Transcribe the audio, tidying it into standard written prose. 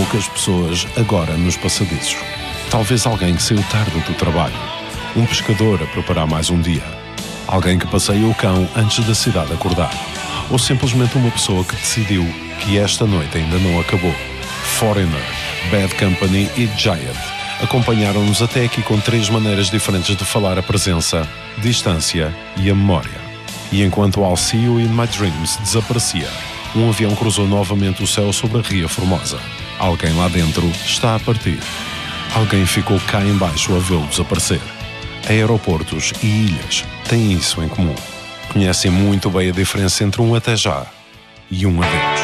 poucas pessoas agora nos passadizos. Talvez alguém que saiu tarde do trabalho. Um pescador a preparar mais um dia. Alguém que passeia o cão antes da cidade acordar. Ou simplesmente uma pessoa que decidiu que esta noite ainda não acabou. Foreigner, Bad Company e Giant acompanharam-nos até aqui com 3 maneiras diferentes de falar a presença, distância e a memória. E enquanto I'll See You in My Dreams desaparecia, um avião cruzou novamente o céu sobre a Ria Formosa. Alguém lá dentro está a partir. Alguém ficou cá embaixo a vê-lo desaparecer. Aeroportos e ilhas têm isso em comum. Conhecem muito bem a diferença entre um até já e um adeus.